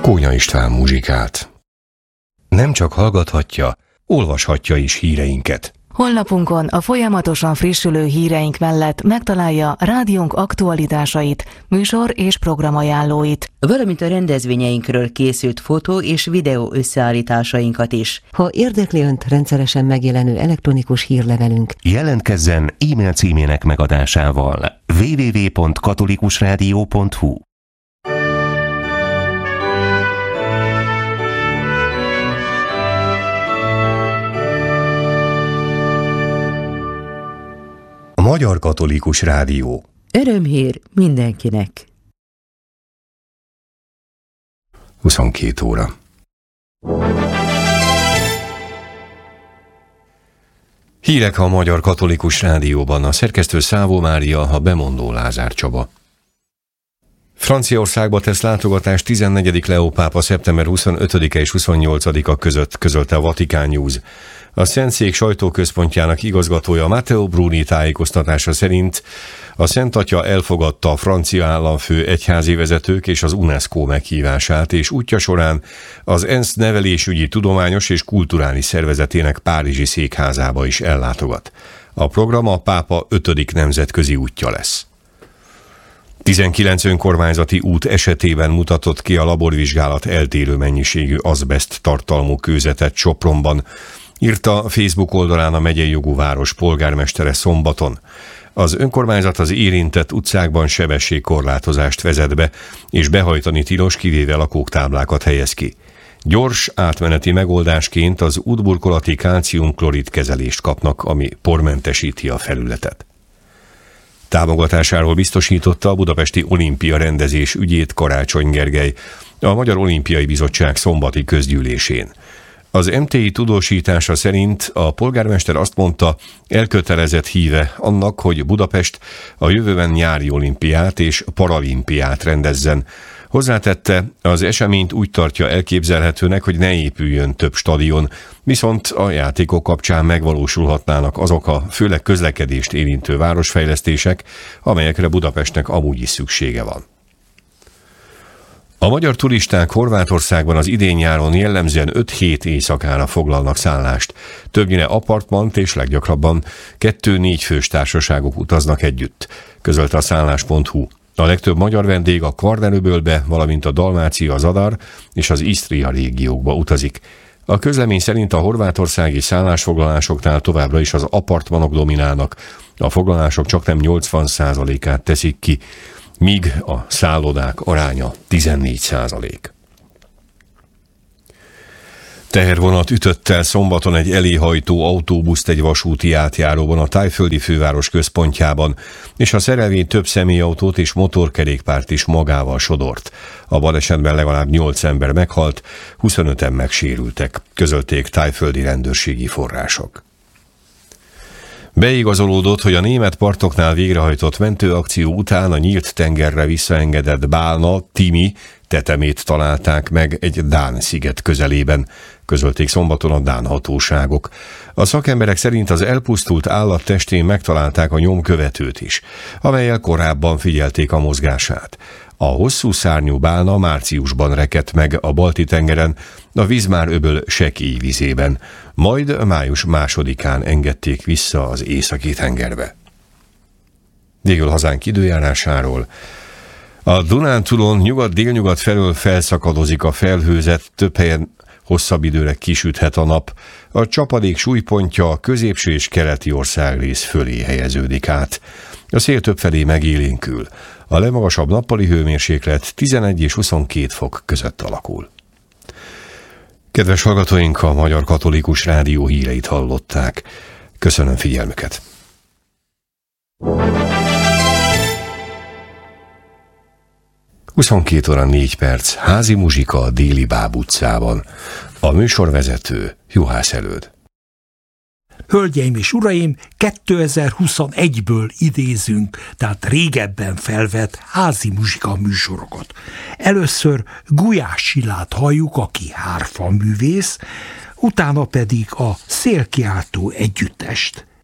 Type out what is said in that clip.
Kónya István muzsikát. Nem csak hallgathatja, olvashatja is híreinket. Honlapunkon a folyamatosan frissülő híreink mellett megtalálja rádiónk aktualitásait, műsor és programajánlóit, valamint a rendezvényeinkről készült fotó és videó összeállításainkat is. Ha érdekli Önt rendszeresen megjelenő elektronikus hírlevelünk, Jelentkezzen e-mail címének megadásával: www.katolikusradio.hu. Magyar Katolikus Rádió. Örömhír mindenkinek. 22 óra. Hírek a Magyar Katolikus Rádióban, a szerkesztő Szávó Mária, a bemondó Lázár Csaba. Franciaországba tesz látogatást 14. Leó pápa szeptember 25-e és 28-a között, közölte a Vatikán News. A Szentszék sajtóközpontjának igazgatója Matteo Bruni tájékoztatása szerint a Szent Atya elfogadta a francia államfő egyházi vezetők és az UNESCO meghívását, és útja során az ENSZ nevelésügyi, tudományos és kulturális szervezetének párizsi székházába is ellátogat. A program a pápa 5. nemzetközi útja lesz. 19 önkormányzati út esetében mutatott ki a laborvizsgálat eltérő mennyiségű azbeszt tartalmú kőzetet Sopronban, írta a Facebook oldalán a megyei jogú város polgármestere szombaton. Az önkormányzat az érintett utcákban sebességkorlátozást vezet be, és behajtani tilos, kivéve lakóktáblákat helyez ki. Gyors átmeneti megoldásként az útburkolati kálciumklorid kezelést kapnak, ami pormentesíti a felületet. Támogatásáról biztosította a budapesti olimpia rendezés ügyét Karácsony Gergely, a Magyar Olimpiai Bizottság szombati közgyűlésén. Az MTI tudósítása szerint a polgármester azt mondta, elkötelezett híve annak, hogy Budapest a jövőben nyári olimpiát és paralimpiát rendezzen. Hozzátette, az eseményt úgy tartja elképzelhetőnek, hogy ne épüljön több stadion, viszont a játékok kapcsán megvalósulhatnának azok a főleg közlekedést érintő városfejlesztések, amelyekre Budapestnek amúgy is szüksége van. A magyar turisták Horvátországban az idén-nyáron jellemzően 5-7 éjszakára foglalnak szállást. Többnyire apartmant és leggyakrabban 2-4 fős társaságok utaznak együtt, közölte a szállás.hu. A legtöbb magyar vendég a Kvarneröbölbe, valamint a Dalmácia, Zadar és az Isztria régiókba utazik. A közlemény szerint a horvátországi szállásfoglalásoknál továbbra is az apartmanok dominálnak, a foglalások csaknem 80%-át teszik ki, míg a szállodák aránya 14%. Tehervonat ütött el szombaton egy eléhajtó autóbuszt egy vasúti átjáróban a thaiföldi főváros központjában, és a szerelvény több személyautót és motorkerékpárt is magával sodort. A balesetben legalább 8 ember meghalt, 25-en megsérültek, közölték thaiföldi rendőrségi források. Beigazolódott, hogy a német partoknál végrehajtott mentőakció után a nyílt tengerre visszaengedett bálna, Timi tetemét találták meg egy dán sziget közelében, közölték szombaton a dán hatóságok. A szakemberek szerint az elpusztult állat testén megtalálták a nyomkövetőt is, amellyel korábban figyelték a mozgását. A hosszú szárnyú bálna márciusban rekedt meg a Balti-tengeren, a Vizmár-öböl sekély vizében, majd május 2-án engedték vissza az Északi-tengerbe. Végül hazánk időjárásáról. A Dunántúlon nyugat-délnyugat felől felszakadozik a felhőzet, több helyen hosszabb időre kisüthet a nap. A csapadék súlypontja a középső és keleti országrész fölé helyeződik át. A szél többfelé megélénkül. A legmagasabb nappali hőmérséklet 11 és 22 fok között alakul. Kedves hallgatóink, a Magyar Katolikus Rádió híreit hallották. Köszönöm figyelmüket! (22:04) házi muzsika a Déli Báb utcában. A műsorvezető Juhász Előd. Hölgyeim és uraim, 2021-ből idézünk, tehát régebben felvett házi muzsika műsorokat. Először Gulyás Csillát halljuk, aki hárfa művész, utána pedig a Szélkiáltó együttest.